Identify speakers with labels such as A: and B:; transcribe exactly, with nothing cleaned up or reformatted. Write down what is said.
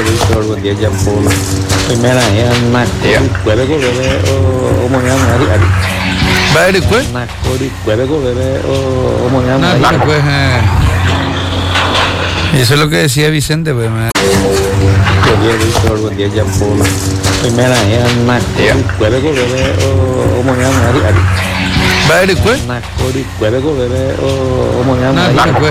A: Victor, buen día, Jampuna. Primera, ya, Nakori, puede correr, o mañana, Ari, Ari.
B: Bari, pues.
A: Nakori, puede correr, o mañana,
B: Nada,
A: Ari.
B: pues. Eh. Eso es lo que decía Vicente, pues. Me...
A: Buen día, Víctor, buen día, Jampuna. Primera, ya, Nakori, puede correr, o mañana, Ari, Ari.
B: Bari, pues.
A: Nakori, puede correr, o mañana,
B: Nada,
A: Ari.
B: pues.